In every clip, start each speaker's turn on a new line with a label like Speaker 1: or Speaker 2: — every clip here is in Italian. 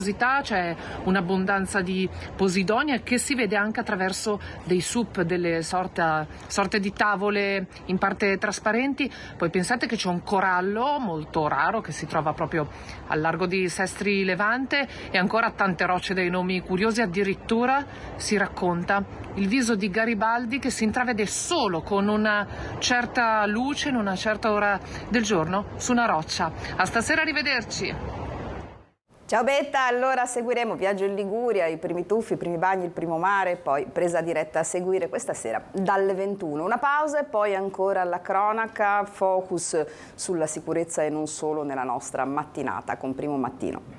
Speaker 1: C'è un'abbondanza di posidonia che si vede anche attraverso dei sup, delle sorte di tavole in parte trasparenti. Poi pensate che c'è un corallo molto raro che si trova proprio al largo di Sestri Levante e ancora tante rocce dai nomi curiosi. Addirittura si racconta il viso di Garibaldi che si intravede solo con una certa luce in una certa ora del giorno su una roccia. A stasera, arrivederci.
Speaker 2: Ciao Betta, allora seguiremo viaggio in Liguria, i primi tuffi, i primi bagni, il primo mare, poi presa diretta a seguire questa sera dalle 21. Una pausa e poi ancora la cronaca, focus sulla sicurezza e non solo nella nostra mattinata con Primo Mattino.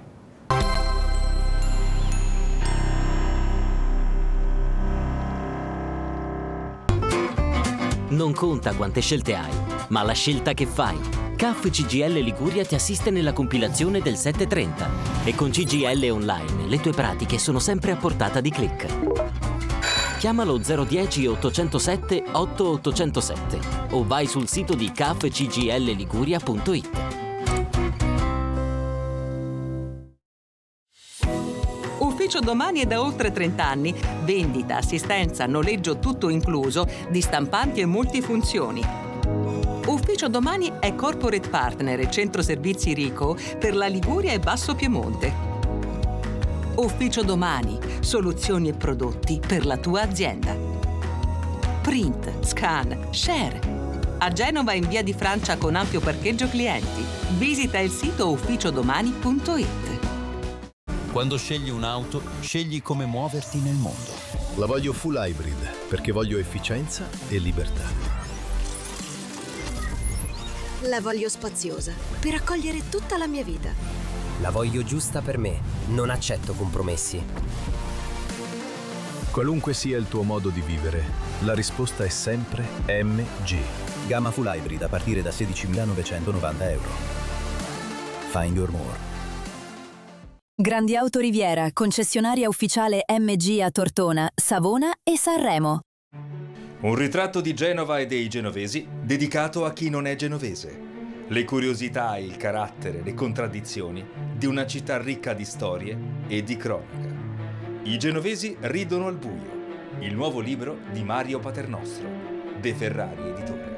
Speaker 3: Non conta quante scelte hai, ma la scelta che fai. CAF CGIL Liguria ti assiste nella compilazione del 730 e con CGIL Online le tue pratiche sono sempre a portata di click. Chiamalo 010 807 8807 o vai sul sito di cafcgilliguria.it.
Speaker 4: Ufficio Domani è da oltre 30 anni. Vendita, assistenza, noleggio tutto incluso di stampanti e multifunzioni. Ufficio Domani è corporate partner e centro servizi Rico per la Liguria e Basso Piemonte. Ufficio Domani, soluzioni e prodotti per la tua azienda. Print, scan, share. A Genova in via di Francia con ampio parcheggio clienti. Visita il sito ufficiodomani.it.
Speaker 5: Quando scegli un'auto, scegli come muoverti nel mondo.
Speaker 6: La voglio full hybrid perché voglio efficienza e libertà.
Speaker 7: La voglio spaziosa per accogliere tutta la mia vita.
Speaker 8: La voglio giusta per me, non accetto compromessi.
Speaker 6: Qualunque sia il tuo modo di vivere, la risposta è sempre MG.
Speaker 9: Gamma full hybrid a partire da 16.990 euro. Find your more.
Speaker 10: Grandi Auto Riviera, concessionaria ufficiale MG a Tortona, Savona e Sanremo.
Speaker 11: Un ritratto di Genova e dei genovesi dedicato a chi non è genovese. Le curiosità, il carattere, le contraddizioni di una città ricca di storie e di cronaca. I genovesi ridono al buio. Il nuovo libro di Mario Paternostro, De Ferrari Editore.